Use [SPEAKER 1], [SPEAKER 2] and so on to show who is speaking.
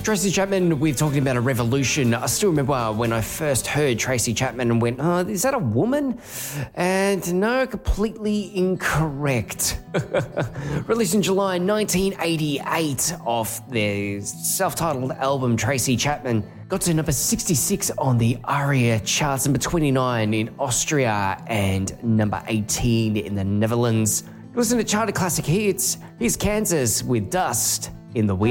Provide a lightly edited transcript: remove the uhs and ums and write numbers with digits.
[SPEAKER 1] Tracy Chapman, we're talking about a revolution. I still remember when I first heard Tracy Chapman and went, oh, is that a woman? And no, completely incorrect. Released in July 1988 off their self-titled album Tracy Chapman. Got to number 66 on the ARIA charts, number 29 in Austria and number 18 in the Netherlands. Listen to Charted Classic Hits. Here's Kansas with Dust in the Wind.